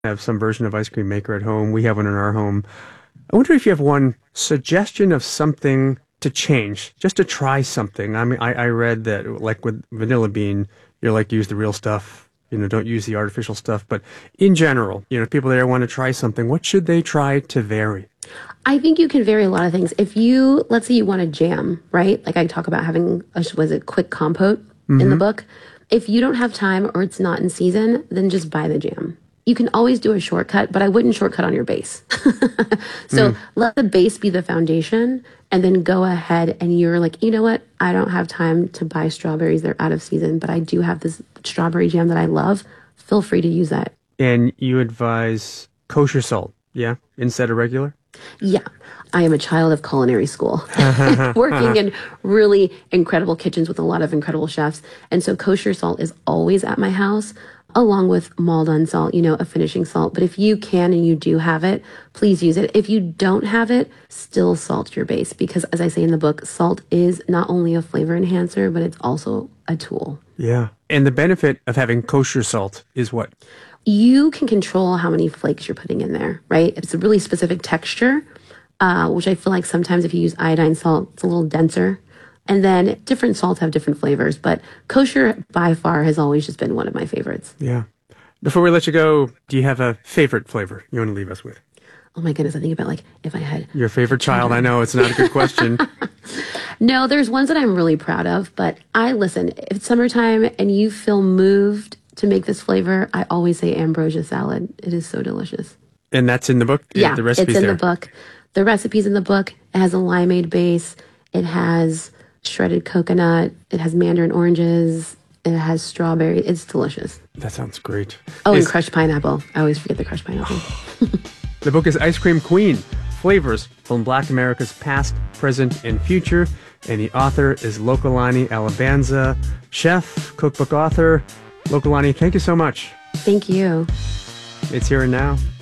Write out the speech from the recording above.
have some version of ice cream maker at home. We have one in our home. I wonder if you have one suggestion of something to change, just to try something. I mean, I read that like with vanilla bean, you're like, use the real stuff, don't use the artificial stuff. But in general, people there want to try something. What should they try to vary? I think you can vary a lot of things. If you, let's say you want to jam, right? Like I talk about having, quick compote in the book. If you don't have time or it's not in season, then just buy the jam. You can always do a shortcut, but I wouldn't shortcut on your base. So let the base be the foundation and then go ahead and you're like, you know what? I don't have time to buy strawberries. They're out of season, but I do have this strawberry jam that I love. Feel free to use that. And you advise kosher salt, yeah, instead of regular? Yeah, I am a child of culinary school, working in really incredible kitchens with a lot of incredible chefs. And so kosher salt is always at my house, along with Maldon salt, a finishing salt. But if you can and you do have it, please use it. If you don't have it, still salt your base. Because as I say in the book, salt is not only a flavor enhancer, but it's also a tool. Yeah. And the benefit of having kosher salt is what? You can control how many flakes you're putting in there, right? It's a really specific texture, which I feel like sometimes if you use iodine salt, it's a little denser. And then different salts have different flavors, but kosher by far has always just been one of my favorites. Yeah. Before we let you go, do you have a favorite flavor you want to leave us with? Oh my goodness, I think about like if I had... Your favorite child? I know, it's not a good question. No, there's ones that I'm really proud of, but if it's summertime and you feel moved to make this flavor, I always say ambrosia salad. It is so delicious. And that's in the book? Yeah, the recipe's it's in there. the book. The recipe's in the book. It has a limeade base. It has shredded coconut. It has mandarin oranges. It has strawberry. It's delicious. That sounds great. Oh, and crushed pineapple. I always forget the crushed pineapple. The book is Ice Cream Queen, Flavors from Black America's Past, Present, and Future. And the author is Lokalani Alabanza, chef, cookbook author. Lokalani, thank you so much. Thank you. It's Here and Now.